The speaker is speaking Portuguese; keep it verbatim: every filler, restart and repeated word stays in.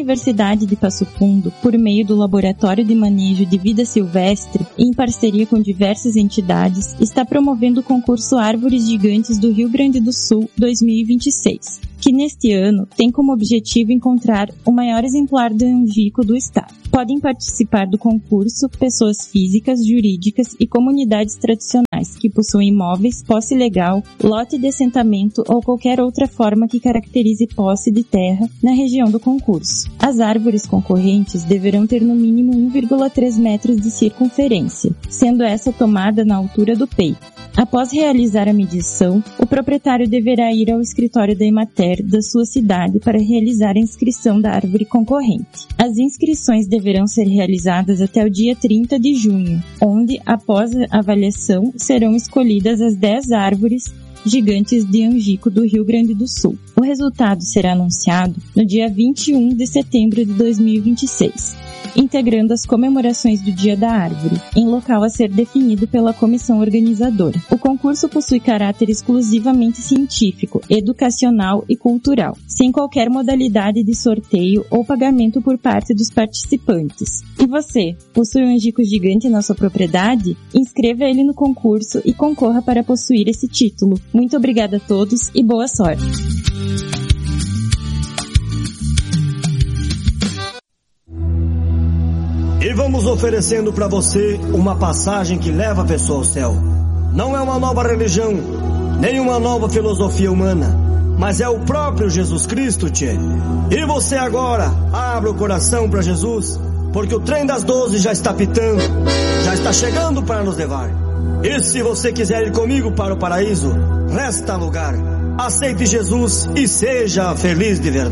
Universidade de Passo Fundo, por meio do Laboratório de Manejo de Vida Silvestre e em parceria com diversas entidades, está promovendo o concurso Árvores Gigantes do Rio Grande do Sul dois mil e vinte e seis, que neste ano tem como objetivo encontrar o maior exemplar do angico do estado. Podem participar do concurso pessoas físicas, jurídicas e comunidades tradicionais que possuem imóveis, posse legal, lote de assentamento ou qualquer outra forma que caracterize posse de terra na região do concurso. As árvores concorrentes deverão ter no mínimo um vírgula três metros de circunferência, sendo essa tomada na altura do peito. Após realizar a medição, o proprietário deverá ir ao escritório da Emater da sua cidade para realizar a inscrição da árvore concorrente. As inscrições deverão ser realizadas até o dia trinta de junho, onde, após a avaliação, serão escolhidas as dez árvores gigantes de angico do Rio Grande do Sul. O resultado será anunciado no dia vinte e um de setembro de dois mil e vinte e seis. Integrando as comemorações do Dia da Árvore, em local a ser definido pela comissão organizadora. O concurso possui caráter exclusivamente científico, educacional e cultural, sem qualquer modalidade de sorteio ou pagamento por parte dos participantes. E você, possui um angico gigante na sua propriedade? Inscreva ele no concurso e concorra para possuir esse título. Muito obrigada a todos e boa sorte! E vamos oferecendo para você uma passagem que leva a pessoa ao céu. Não é uma nova religião, nem uma nova filosofia humana, mas é o próprio Jesus Cristo, tchê. E você agora, abre o coração para Jesus, porque o trem das doze já está pitando, já está chegando para nos levar. E se você quiser ir comigo para o paraíso, resta lugar. Aceite Jesus e seja feliz de verdade.